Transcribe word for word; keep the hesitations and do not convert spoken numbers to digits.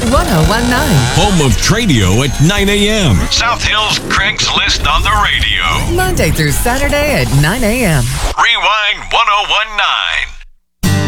nineteen. Home of Tradio at nine a.m. South Hills Craigslist on the radio. Monday through Saturday at nine a.m. Rewind ten nineteen.